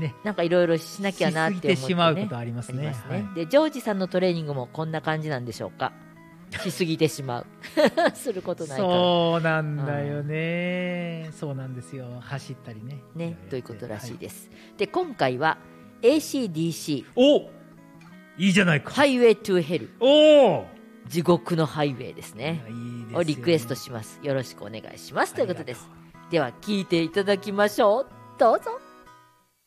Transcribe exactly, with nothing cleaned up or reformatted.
ね、 なんかいろいろしなきゃなって思って、ね、 しすぎてしまうことありますね。 ありますね、 はい、 でジョージさんのトレーニングもこんな感じなんでしょうか。しすぎてしまうすることないから。 そうなんだよね、そうなんですよ。走ったりねねということらしいです、はい、で今回は エーシーディーシーおいいじゃないか。 ハイウェイトゥーヘル、 お地獄のハイウェイですね、 いいですよね、 をリクエストします。よろしくお願いしますということです。では聞いていただきましょう。どうぞ。